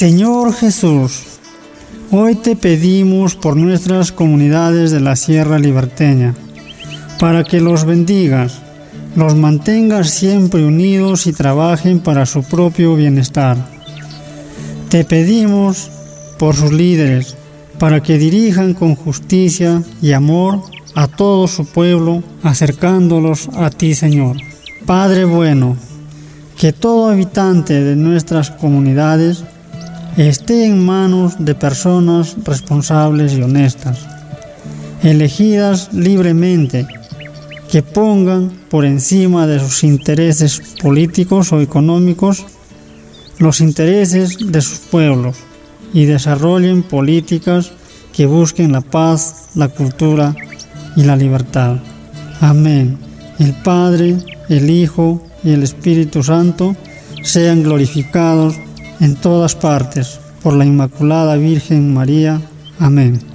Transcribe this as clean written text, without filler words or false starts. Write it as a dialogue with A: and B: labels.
A: Señor Jesús, hoy te pedimos por nuestras comunidades de la Sierra Liberteña, para que los bendigas, los mantengas siempre unidos y trabajen para su propio bienestar. Te pedimos por sus líderes, para que dirijan con justicia y amor a todo su pueblo, acercándolos a ti, Señor. Padre bueno, que todo habitante de nuestras comunidades esté en manos de personas responsables y honestas, elegidas libremente, que pongan por encima de sus intereses políticos o económicos los intereses de sus pueblos y desarrollen políticas que busquen la paz, la cultura y la libertad. Amén. El Padre, el Hijo y el Espíritu Santo sean glorificados en todas partes por la Inmaculada Virgen María. Amén.